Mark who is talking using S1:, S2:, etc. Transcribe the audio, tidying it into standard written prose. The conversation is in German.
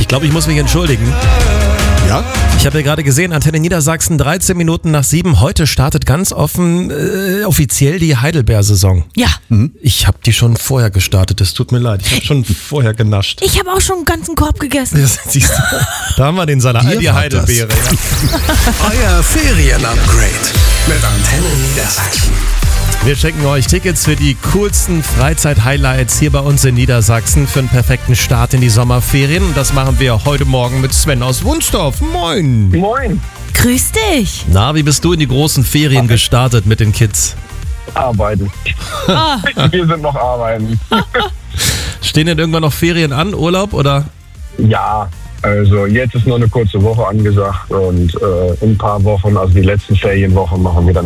S1: glaube, ich muss mich entschuldigen.
S2: Ja?
S1: Ich habe ja gerade gesehen, Antenne Niedersachsen, 13 Minuten nach 7. Heute startet ganz offen offiziell die Heidelbeer-Saison.
S3: Ja.
S1: Ich habe die schon vorher gestartet, es tut mir leid. Ich habe schon vorher genascht.
S3: Ich habe auch schon einen ganzen Korb gegessen.
S1: Das siehst du, da haben wir den Salat,
S2: Ihr
S1: die
S2: wart
S1: Heidelbeere. Ja.
S4: Euer Ferien-Upgrade mit Antenne Niedersachsen.
S1: Wir schenken euch Tickets für die coolsten Freizeit-Highlights hier bei uns in Niedersachsen für einen perfekten Start in die Sommerferien. Und das machen wir heute Morgen mit Sven aus Wunstorf. Moin!
S5: Moin.
S3: Grüß dich.
S1: Na, wie bist du in die großen Ferien gestartet mit den Kids?
S5: Arbeiten. Wir sind noch arbeiten.
S1: Stehen denn irgendwann noch Ferien an, Urlaub oder?
S5: Ja, also jetzt ist nur eine kurze Woche angesagt und in ein paar Wochen, also die letzten Ferienwochen, machen wir dann